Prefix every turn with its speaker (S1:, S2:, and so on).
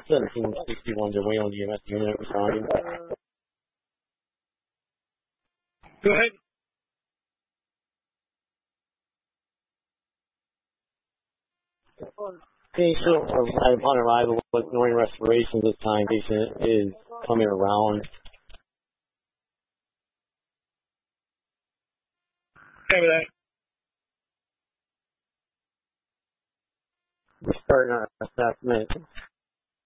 S1: 1761 to Wayland EMS unit responding.
S2: Go ahead.
S1: Patient upon arrival with ignoring respiration this time. Patient is coming around.
S2: Okay with that.
S1: We're starting our assessment.